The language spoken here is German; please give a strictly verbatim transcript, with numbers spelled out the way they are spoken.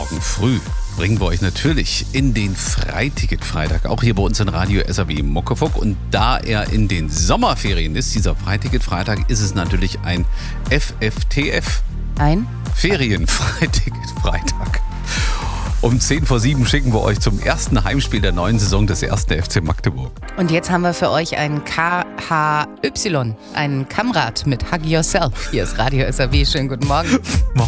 morgen früh bringen wir euch natürlich in den Freiticket-Freitag, auch hier bei uns in Radio S R W Muckefuck. Und da er in den Sommerferien ist, dieser Freiticket-Freitag, ist es natürlich ein F F T F. Ein? Ferien-Freiticket-Freitag. Um zehn vor sieben schicken wir euch zum ersten Heimspiel der neuen Saison des ersten F C Magdeburg. Und jetzt haben wir für euch einen K H Y, einen Kamrad mit Hug Yourself. Hier ist Radio S R W. Schönen guten Morgen. Morgen.